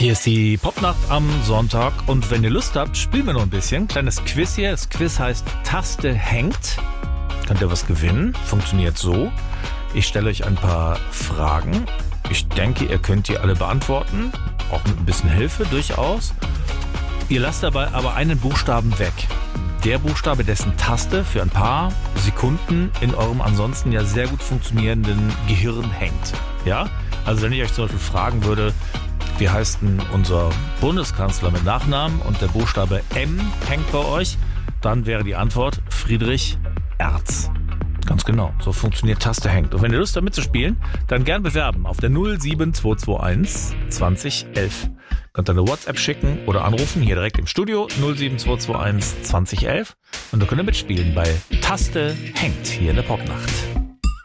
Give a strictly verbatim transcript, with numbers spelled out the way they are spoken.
Hier ist die Popnacht am Sonntag und wenn ihr Lust habt, spielen wir noch ein bisschen. Kleines Quiz hier. Das Quiz heißt Taste hängt. Könnt ihr was gewinnen? Funktioniert so. Ich stelle euch ein paar Fragen. Ich denke, ihr könnt die alle beantworten. Auch mit ein bisschen Hilfe durchaus. Ihr lasst dabei aber einen Buchstaben weg. Der Buchstabe, dessen Taste für ein paar Sekunden in eurem ansonsten ja sehr gut funktionierenden Gehirn hängt. Ja? Also wenn ich euch zum Beispiel fragen würde, wie heißt denn unser Bundeskanzler mit Nachnamen und der Buchstabe M hängt bei euch, dann wäre die Antwort Friedrich Erz. Ganz genau, so funktioniert Taste hängt. Und wenn ihr Lust habt mitzuspielen, dann gern bewerben auf der null sieben zwei zwei eins zwanzig elf. Könnt ihr eine WhatsApp schicken oder anrufen, hier direkt im Studio null sieben zwei zwei eins zwanzig elf. Und da könnt ihr mitspielen bei Taste hängt hier in der Popnacht.